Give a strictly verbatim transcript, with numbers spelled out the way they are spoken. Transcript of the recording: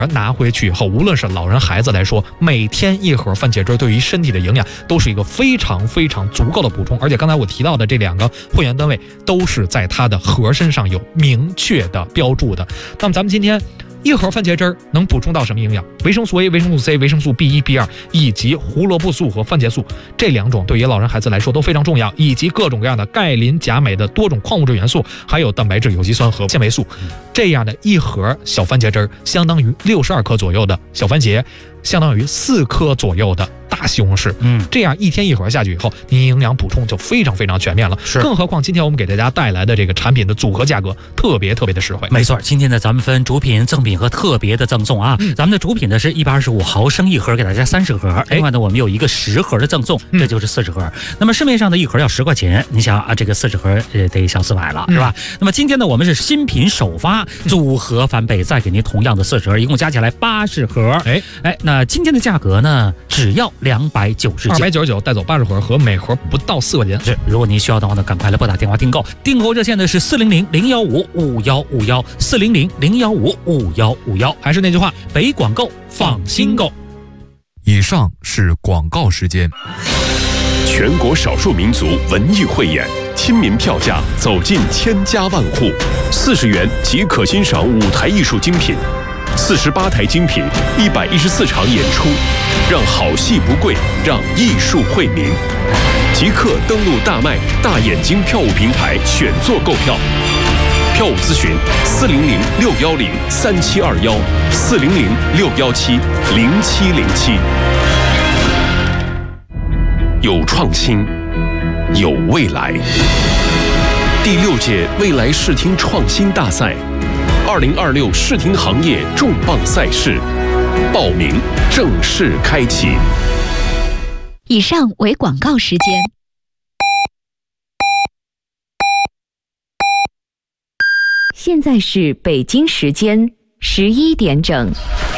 而拿回去以后，无论是老人孩子来说，每天一盒番茄汁对于身体的营养都是一个非常非常足够的补充。而且刚才我提到的这两个会员单位都是在它的盒身上有明确的标注的。那么咱们今天一盒番茄汁能补充到什么营养？维生素 A、维生素 C、维生素 B 一、B 二 以及胡萝卜素和番茄素，这两种对于老人孩子来说都非常重要，以及各种各样的钙、磷、钾、镁的多种矿物质元素，还有蛋白质、有机酸和纤维素。这样的一盒小番茄汁相当于六十二克左右的小番茄，相当于四颗左右的大西红柿。 嗯， 这样一天一盒下去以后，您营养补充就非常非常全面了。 是， 更何况今天我们给大家带来的这个产品的组合价格特别特别的实惠。 没错，今天呢咱们分主品、赠品和特别的赠送啊。嗯、咱们的主品呢是一百二十五毫升一盒，给大家三十盒。另外呢，我们有一个十盒的赠送，这就是四十盒。嗯、那么市面上的一盒要十块钱，你想啊，这个四十盒呃得小四百了，是吧？嗯、那么今天呢，我们是新品首发，组合翻倍，再给您同样的四十盒，一共加起来八十盒。哎哎，那今天的价格呢，只要两百九十九，二百九十九带走八十盒，和每盒不到四块钱。 是，如果您需要的话呢，赶快来拨打电话订购，订购热线呢是四零零零幺五五幺五幺，四零零零幺五五幺五幺。 还是那句话， 北广购，放心购。 以上是广告时间。 全国少数民族文艺汇演，亲民票价走进千家万户，四十元即可欣赏舞台艺术精品，四十八台精品，一百一十四场演出，让好戏不贵，让艺术惠民。即刻登录大麦大眼睛票务平台选座购票。票务咨询四零零六幺零三七二幺，四零零六幺七零七零七。有创新，有未来。第六届未来视听创新大赛，二零二六视听行业重磅赛事，报名正式开启。 以上为广告时间。现在是北京时间十一点整。